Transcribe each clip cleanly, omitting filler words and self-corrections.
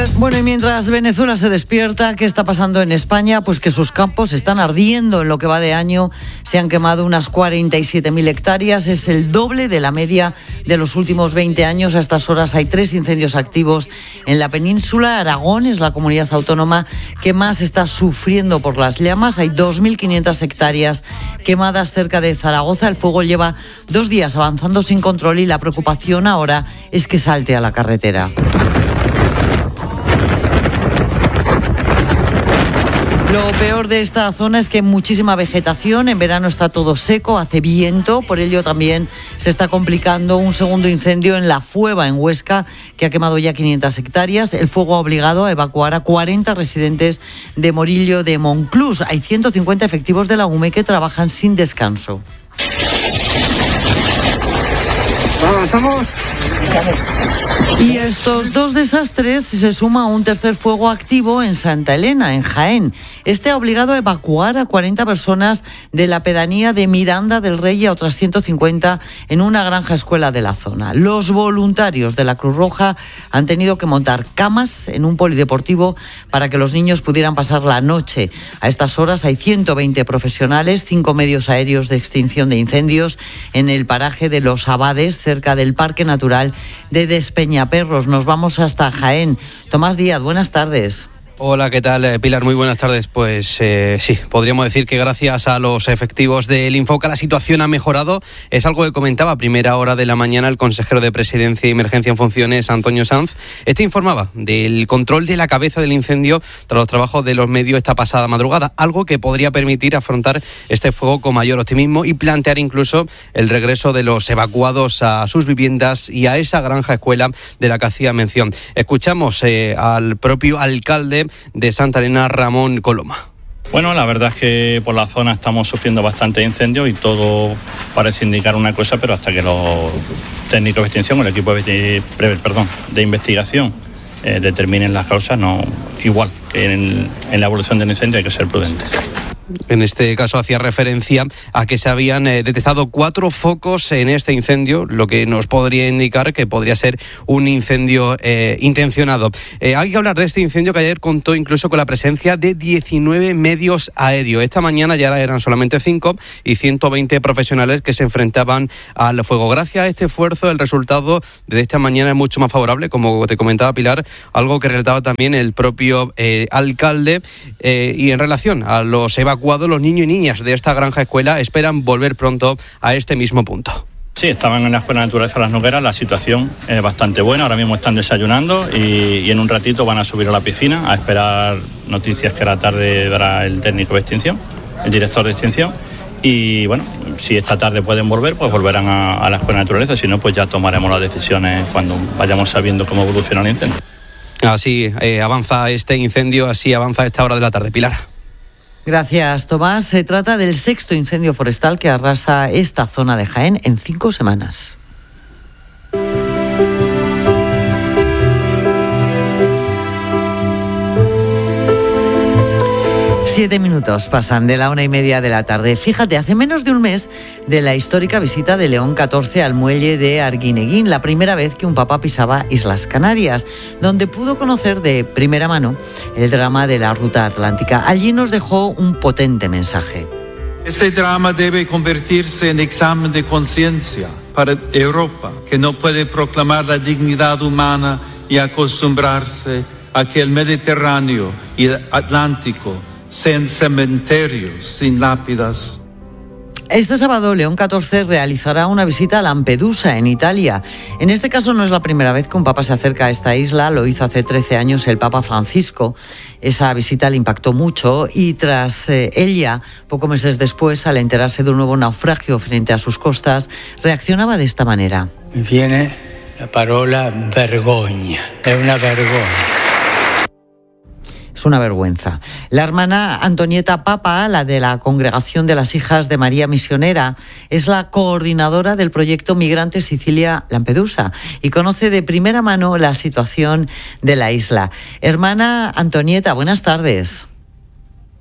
Bueno, y mientras Venezuela se despierta, ¿qué está pasando en España? Pues que sus campos están ardiendo. En lo que va de año se han quemado unas 47.000 hectáreas. Es el doble de la media de los últimos 20 años. A estas horas hay 3 incendios activos en la península. Aragón es la comunidad autónoma que más está sufriendo por las llamas. Hay 2.500 hectáreas quemadas cerca de Zaragoza. El fuego lleva 2 días avanzando sin control y la preocupación ahora es que salte a la carretera. Lo peor de esta zona es que hay muchísima vegetación, en verano está todo seco, hace viento, por ello también se está complicando un segundo incendio en La Fueva, en Huesca, que ha quemado ya 500 hectáreas. El fuego ha obligado a evacuar a 40 residentes de Morillo de Monclús. Hay 150 efectivos de la UME que trabajan sin descanso. Vamos. Y a estos 2 desastres se suma un tercer fuego activo en Santa Elena, en Jaén. Este ha obligado a evacuar a 40 personas de la pedanía de Miranda del Rey y a otras 150 en una granja escuela de la zona. Los voluntarios de la Cruz Roja han tenido que montar camas en un polideportivo para que los niños pudieran pasar la noche. A estas horas hay 120 profesionales, 5 medios aéreos de extinción de incendios en el paraje de Los Abades, cerca del Parque Natural de Despeñaperros. Nos vamos hasta Jaén. Tomás Díaz, buenas tardes. Hola, ¿qué tal, Pilar? Muy buenas tardes. Pues sí, podríamos decir que gracias a los efectivos del Infoca la situación ha mejorado. Es algo que comentaba a primera hora de la mañana el consejero de Presidencia y Emergencia en Funciones, Antonio Sanz. Este informaba del control de la cabeza del incendio tras los trabajos de los medios esta pasada madrugada, algo que podría permitir afrontar este fuego con mayor optimismo y plantear incluso el regreso de los evacuados a sus viviendas y a esa granja escuela de la que hacía mención. Escuchamos al propio alcalde de Santa Elena, Ramón Coloma. Bueno, la verdad es que por la zona estamos sufriendo bastante incendios y todo parece indicar una cosa, pero hasta que los técnicos de extinción, el equipo de investigación determinen las causas, no, igual que en la evolución del incendio hay que ser prudente. En este caso hacía referencia a que se habían detectado 4 focos en este incendio, lo que nos podría indicar que podría ser un incendio intencionado. Hay que hablar de este incendio que ayer contó incluso con la presencia de 19 medios aéreos. Esta mañana ya eran solamente 5 y 120 profesionales que se enfrentaban al fuego. Gracias a este esfuerzo, el resultado de esta mañana es mucho más favorable, como te comentaba Pilar, algo que relataba también el propio alcalde. Y en relación a los evacuados, los niños y niñas de esta granja escuela esperan volver pronto a este mismo punto. Sí, estaban en la Escuela de Naturaleza Las Nogueras, la situación es bastante buena, ahora mismo están desayunando y en un ratito van a subir a la piscina a esperar noticias que a la tarde dará el técnico de extinción, el director de extinción, y bueno, si esta tarde pueden volver, pues volverán a la Escuela de Naturaleza, si no, pues ya tomaremos las decisiones cuando vayamos sabiendo cómo evoluciona el incendio. Así avanza este incendio, así avanza a esta hora de la tarde, Pilar. Gracias, Tomás. Se trata del 6º incendio forestal que arrasa esta zona de Jaén en 5 semanas. 7 minutos pasan de la 1:30 de la tarde. Fíjate, hace menos de un mes de la histórica visita de León XIV al muelle de Arguineguín, la primera vez que un papa pisaba Islas Canarias, donde pudo conocer de primera mano el drama de la ruta atlántica. Allí nos dejó un potente mensaje. Este drama debe convertirse en examen de conciencia para Europa, que no puede proclamar la dignidad humana y acostumbrarse a que el Mediterráneo y el Atlántico sean cementerios sin lápidas. Este sábado, León XIV realizará una visita a Lampedusa, en Italia. En este caso no es la primera vez que un papa se acerca a esta isla, lo hizo hace 13 años el Papa Francisco. Esa visita le impactó mucho y tras ella, pocos meses después, al enterarse de un nuevo naufragio frente a sus costas, reaccionaba de esta manera. Mi viene la parola vergogna, es una vergogna. Es una vergüenza. La hermana Antonieta Papa, la de la Congregación de las Hijas de María Misionera, es la coordinadora del proyecto Migrante Sicilia-Lampedusa y conoce de primera mano la situación de la isla. Hermana Antonieta, buenas tardes.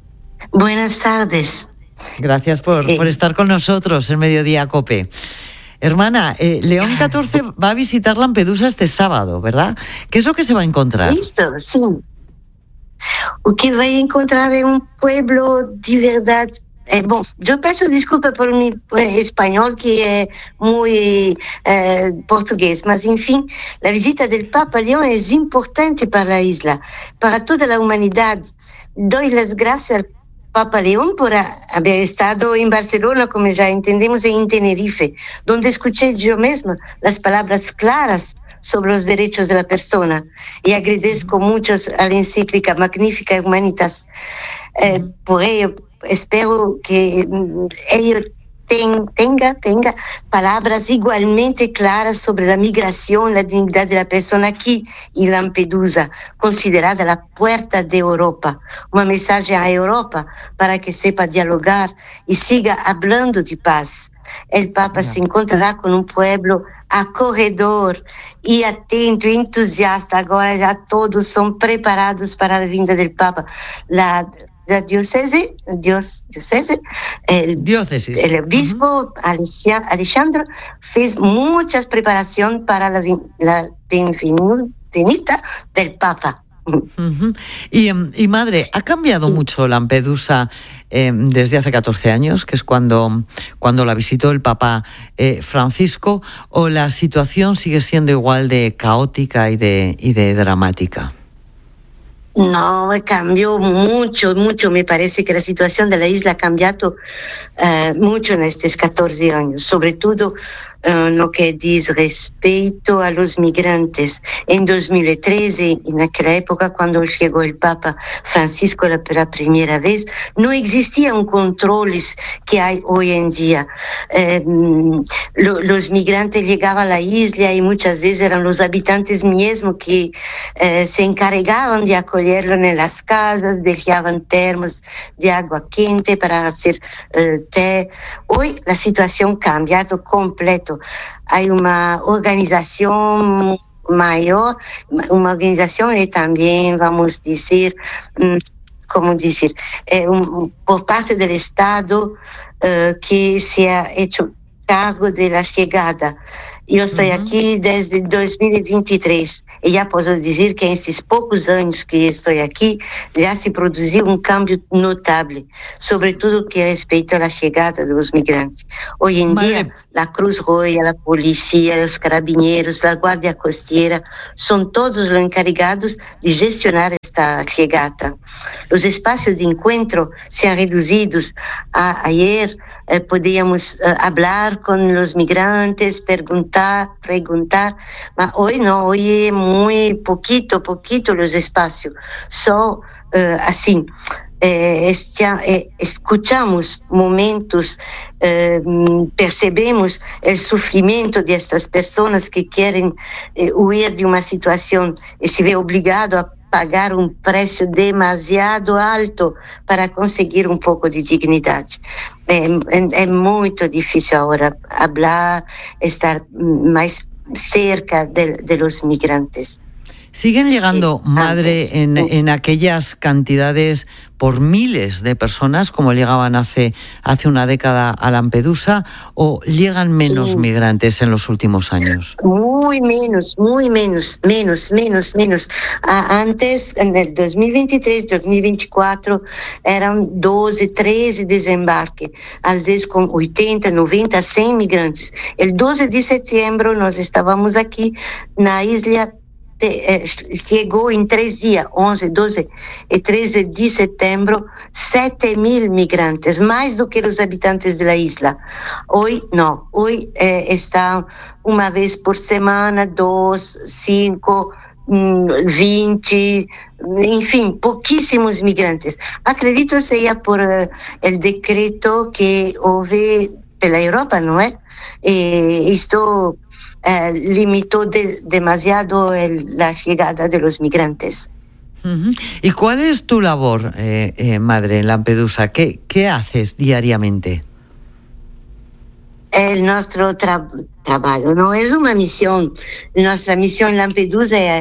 Buenas tardes. Gracias por estar con nosotros en Mediodía COPE. Hermana, León XIV va a visitar Lampedusa este sábado, ¿verdad? ¿Qué es lo que se va a encontrar? Listo, sí. O que vai encontrar é um pueblo de verdade. Bom, eu peço desculpa por meu espanhol, que é muito português, mas enfim, a visita do Papa Leão é importante para a isla, para toda a humanidade. Dou as graças ao Papa León por haber estado en Barcelona, como ya entendemos, y en Tenerife, donde escuché yo misma las palabras claras sobre los derechos de la persona. Y agradezco mucho a la encíclica Magnificat Humanitas. Por ello, espero que ellos tenga palabras igualmente claras sobre la migración, la dignidad de la persona aquí en Lampedusa, considerada la puerta de Europa. Una mensaje a Europa para que sepa dialogar y siga hablando de paz. El Papa se encontrará con un pueblo acorredor y atento, entusiasta. Agora ya todos son preparados para la vinda del Papa. La diócesis, el obispo Alejandro fez muchas preparaciones para la venida del Papa. Y madre, ¿ha cambiado mucho Lampedusa desde hace 14 años, que es cuando la visitó el Papa Francisco, o la situación sigue siendo igual de caótica y de dramática? No, cambió mucho. Me parece que la situación de la isla ha cambiado mucho en estos 14 años, sobre todo no que dice respeto a los migrantes. En 2013, en aquella época cuando llegó el Papa Francisco por la primera vez, no existían controles que hay hoy en día. Los migrantes llegaban a la isla y muchas veces eran los habitantes mismos que se encargaban de acogerlo en las casas, dejaban termos de agua quente para hacer té. Hoy la situación ha cambiado completo. Hay una organización mayor, una organización y también, vamos a decir, por parte del Estado que se ha hecho cargo de la llegada. Eu estou aqui desde 2023 e já posso dizer que nesses poucos anos que estou aqui já se produziu cambio notável, sobretudo que respeita a chegada dos migrantes. Hoje em dia, a Cruz Roja, a polícia, os carabineiros, a Guardia Costeira são todos os encarregados de gestionar esta chegada. Os espaços de encontro se han reduzidos. Ayer podíamos hablar com os migrantes, perguntar, mas hoje não, hoje é muito poquito os espaços, só assim, escuchamos momentos, percebemos o sofrimento destas pessoas que querem huir de uma situação e se vê obrigado a pagar preço demasiado alto para conseguir pouco de dignidade. É muito difícil agora falar, estar mais cerca de los migrantes. ¿Siguen llegando, madre, en aquellas cantidades por miles de personas como llegaban hace una década a Lampedusa, o llegan menos migrantes en los últimos años? Muy menos. Antes, en el 2023, 2024, eran 12, 13 desembarques, às vezes con 80, 90, 100 migrantes. El 12 de septiembre nós estávamos aquí na isla. Chegou em 3 dias, 11, 12 e 13 de setembro, 7.000 migrantes, mais do que os habitantes da isla. Hoje não, hoje está uma vez por semana, 2, 5, 20, enfim, pouquíssimos migrantes. Acredito que seja por o decreto que houve pela Europa, não é? Isto limitó demasiado la llegada de los migrantes. ¿Y cuál es tu labor, madre, en Lampedusa? ¿Qué haces diariamente? el nuestro trabajo, no es una misión. Nuestra misión en Lampedusa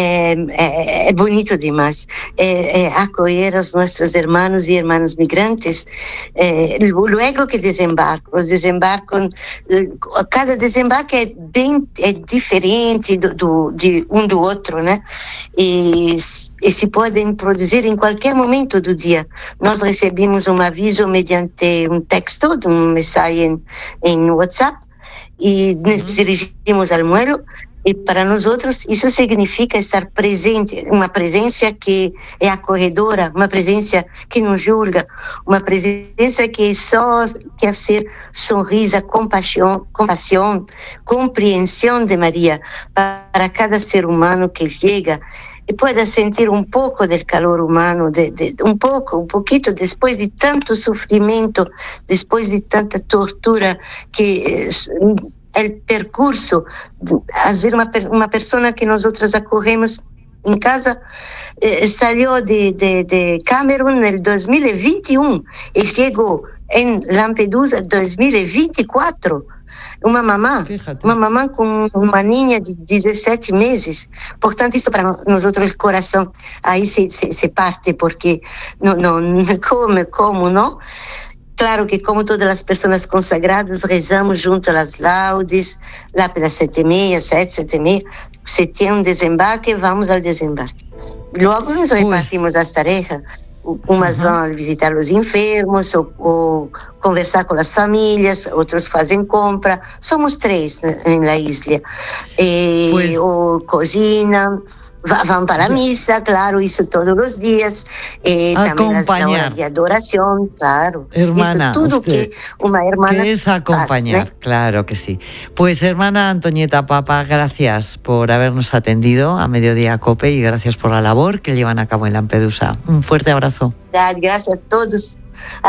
es bonito demás. Acoger a nuestros hermanos y hermanas migrantes. Luego que desembarcan, cada desembarque es diferente de un do otro, ¿no? Y se pueden producir en cualquier momento del día. Nos recibimos un aviso mediante un texto, un mensaje en WhatsApp, y nos dirigimos al vuelo. Y para nosotros eso significa estar presente, una presencia que es acogedora, una presencia que no julga, una presencia que só quer ser sonrisa, compasión, comprensión de María para cada ser humano que llega y pueda sentir un poco del calor humano, un poquito, después de tanto sufrimiento, después de tanta tortura, que el percurso, hacer una persona que nosotros acogemos en casa, salió de Camerún en el 2021 y llegó en Lampedusa 2024. Una mamá con una niña de 17 meses. Por tanto, eso para nosotros el corazón ahí se parte, porque no como, ¿no? Claro que como todas las personas consagradas, rezamos junto a las laudes, lá pelas 7:30, se tiene un desembarque, vamos al desembarque. Luego nos repartimos las tareas. Umas vão visitar os enfermos ou conversar com as famílias, outros fazem compra. Somos 3 na isla. Ou cozinham, vão para a missa, claro, isso todos os dias. Também as horas de adoración, claro. Hermana, eso, tudo que una hermana que es acompañar, hace, ¿eh? Claro que sí. Pues hermana Antonieta Papa, gracias por habernos atendido a Mediodía COPE y gracias por la labor que llevan a cabo en Lampedusa. Un fuerte abrazo. Gracias a todos.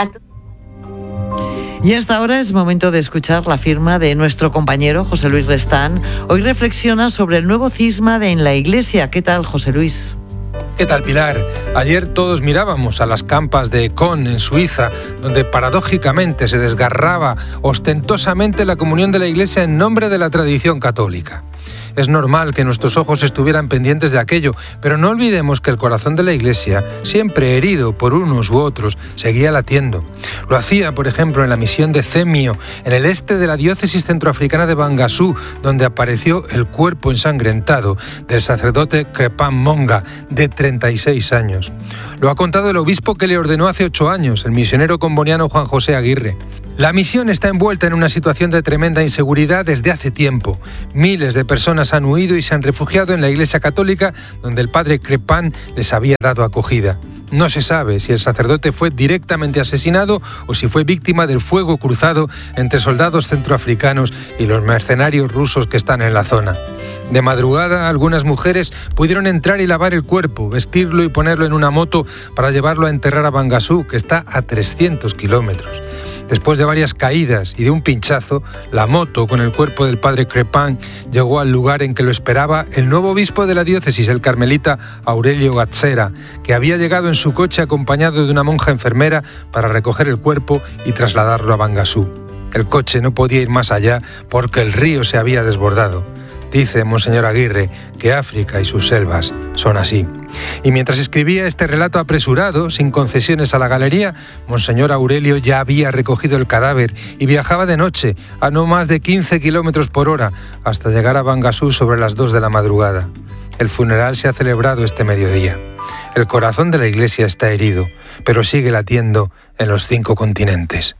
Y hasta ahora es momento de escuchar la firma de nuestro compañero José Luis Restán. Hoy reflexiona sobre el nuevo cisma en la Iglesia. ¿Qué tal, José Luis? ¿Qué tal, Pilar? Ayer todos mirábamos a las campas de Con, en Suiza, donde paradójicamente se desgarraba ostentosamente la comunión de la Iglesia en nombre de la tradición católica. Es normal que nuestros ojos estuvieran pendientes de aquello, pero no olvidemos que el corazón de la Iglesia, siempre herido por unos u otros, seguía latiendo. Lo hacía, por ejemplo, en la misión de Cemio, en el este de la diócesis centroafricana de Bangassou, donde apareció el cuerpo ensangrentado del sacerdote Crepin Monga, de 36 años. Lo ha contado el obispo que le ordenó hace 8 años, el misionero comboniano Juan José Aguirre. La misión está envuelta en una situación de tremenda inseguridad desde hace tiempo. Miles de personas han huido y se han refugiado en la Iglesia Católica, donde el padre Crepin les había dado acogida. No se sabe si el sacerdote fue directamente asesinado o si fue víctima del fuego cruzado entre soldados centroafricanos y los mercenarios rusos que están en la zona. De madrugada, algunas mujeres pudieron entrar y lavar el cuerpo, vestirlo y ponerlo en una moto para llevarlo a enterrar a Bangassou, que está a 300 kilómetros. Después de varias caídas y de un pinchazo, la moto con el cuerpo del padre Crepin llegó al lugar en que lo esperaba el nuevo obispo de la diócesis, el carmelita Aurelio Gazzera, que había llegado en su coche acompañado de una monja enfermera para recoger el cuerpo y trasladarlo a Bangassou. El coche no podía ir más allá porque el río se había desbordado. Dice Monseñor Aguirre que África y sus selvas son así. Y mientras escribía este relato apresurado, sin concesiones a la galería, Monseñor Aurelio ya había recogido el cadáver y viajaba de noche a no más de 15 kilómetros por hora hasta llegar a Bangassou sobre las 2 de la madrugada. El funeral se ha celebrado este mediodía. El corazón de la Iglesia está herido, pero sigue latiendo en los 5 continentes.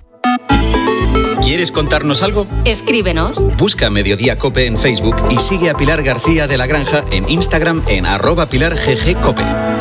¿Quieres contarnos algo? Escríbenos. Busca Mediodía COPE en Facebook y sigue a Pilar García de la Granja en Instagram en @PilarGGCope.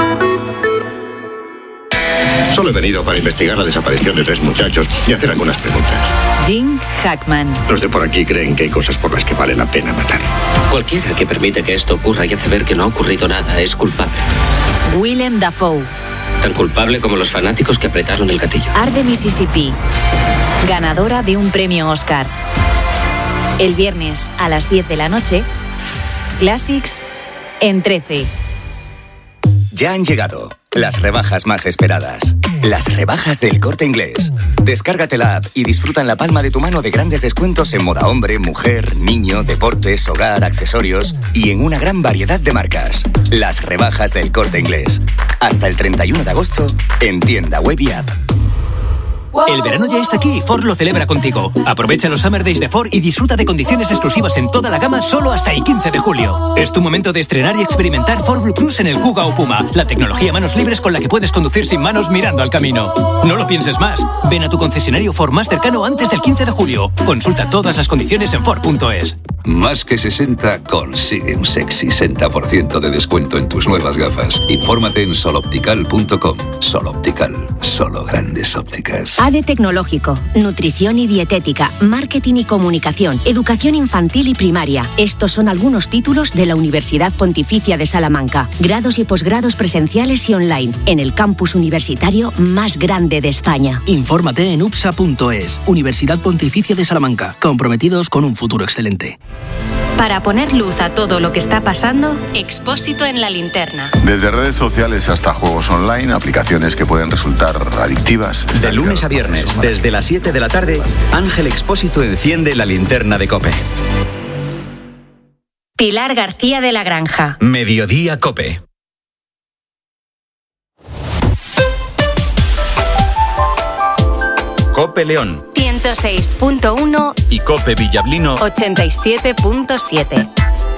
Solo he venido para investigar la desaparición de 3 muchachos y hacer algunas preguntas. Jim Hackman. Los de por aquí creen que hay cosas por las que vale la pena matar. Cualquiera que permite que esto ocurra y hace ver que no ha ocurrido nada es culpable. Willem Dafoe. Tan culpable como los fanáticos que apretaron el gatillo. Art de Mississippi. Ganadora de un premio Oscar. El viernes a las 10 de la noche, Classics en 13. Ya han llegado las rebajas más esperadas. Las rebajas del Corte Inglés. Descárgate la app y disfruta en la palma de tu mano de grandes descuentos en moda hombre, mujer, niño, deportes, hogar, accesorios y en una gran variedad de marcas. Las rebajas del Corte Inglés. Hasta el 31 de agosto en tienda web y app. El verano ya está aquí y Ford lo celebra contigo. Aprovecha los Summer Days de Ford y disfruta de condiciones exclusivas en toda la gama solo hasta el 15 de julio. Es tu momento de estrenar y experimentar Ford Blue Cruise en el Kuga o Puma, la tecnología manos libres con la que puedes conducir sin manos mirando al camino. No lo pienses más. Ven a tu concesionario Ford más cercano antes del 15 de julio. Consulta todas las condiciones en Ford.es. Más que 60 consigue un sexy 60% de descuento en tus nuevas gafas. Infórmate en soloptical.com. Soloptical, solo grandes ópticas. ADE Tecnológico, Nutrición y Dietética, Marketing y Comunicación, Educación Infantil y Primaria. Estos son algunos títulos de la Universidad Pontificia de Salamanca. Grados y posgrados presenciales y online, en el campus universitario más grande de España. Infórmate en upsa.es. Universidad Pontificia de Salamanca, comprometidos con un futuro excelente. Para poner luz a todo lo que está pasando, Expósito en la linterna. Desde redes sociales hasta juegos online, aplicaciones que pueden resultar adictivas. De lunes a viernes, desde las 7 de la tarde, Ángel Expósito enciende la linterna de COPE. Pilar García de la Granja. Mediodía COPE. COPE León 106.1 y COPE Villablino 87.7.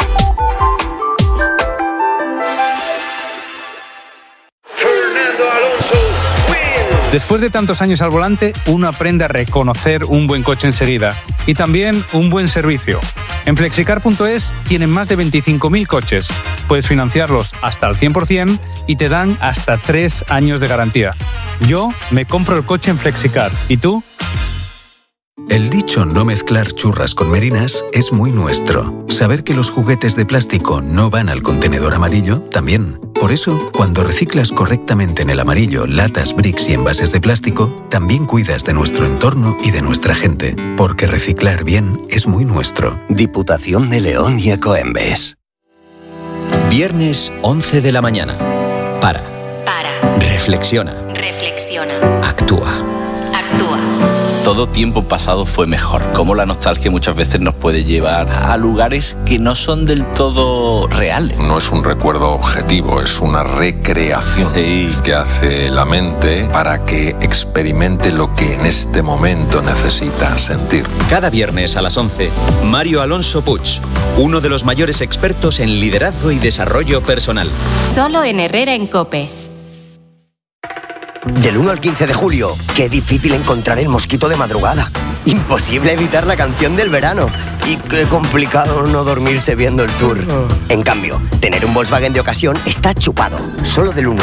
Después de tantos años al volante, uno aprende a reconocer un buen coche enseguida y también un buen servicio. En Flexicar.es tienen más de 25.000 coches. Puedes financiarlos hasta el 100% y te dan hasta 3 años de garantía. Yo me compro el coche en Flexicar. ¿Y tú? El dicho no mezclar churras con merinas es muy nuestro. Saber que los juguetes de plástico no van al contenedor amarillo, también. Por eso, cuando reciclas correctamente en el amarillo latas, bricks y envases de plástico, también cuidas de nuestro entorno y de nuestra gente. Porque reciclar bien es muy nuestro. Diputación de León y Ecoembes. Viernes 11 de la mañana. Para. Reflexiona. Actúa. Todo tiempo pasado fue mejor. Cómo la nostalgia muchas veces nos puede llevar a lugares que no son del todo reales. No es un recuerdo objetivo, es una recreación que hace la mente para que experimente lo que en este momento necesita sentir. Cada viernes a las 11, Mario Alonso Puig, uno de los mayores expertos en liderazgo y desarrollo personal. Solo en Herrera en COPE. Del 1 al 15 de julio, qué difícil encontrar el mosquito de madrugada. Imposible evitar la canción del verano. Y qué complicado no dormirse viendo el tour. En cambio, tener un Volkswagen de ocasión está chupado. Solo del 1